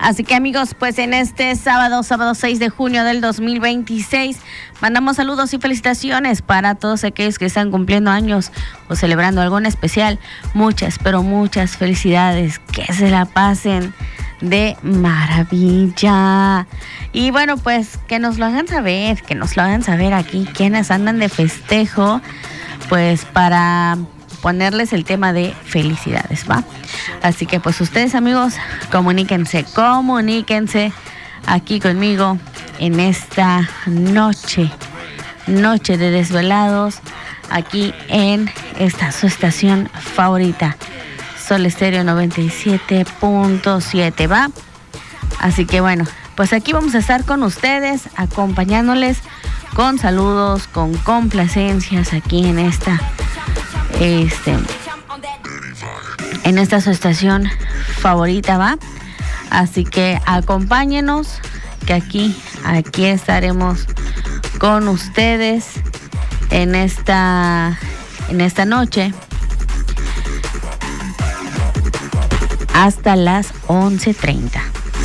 Así que amigos, pues en este sábado 6 de junio del 2026, mandamos saludos y felicitaciones para todos aquellos que están cumpliendo años o celebrando algo en especial. Muchas, pero muchas felicidades, que se la pasen de maravilla. Y bueno, pues que nos lo hagan saber aquí quienes andan de festejo, pues para ponerles el tema de felicidades, ¿va? Así que pues ustedes amigos, comuníquense aquí conmigo en esta noche de desvelados, aquí en esta su estación favorita, Sol Estéreo 97.7, ¿va? Así que bueno, pues aquí vamos a estar con ustedes, acompañándoles con saludos, con complacencias aquí en esta su estación favorita, ¿va? Así que acompáñenos, que aquí estaremos con ustedes en esta noche hasta las 11:30.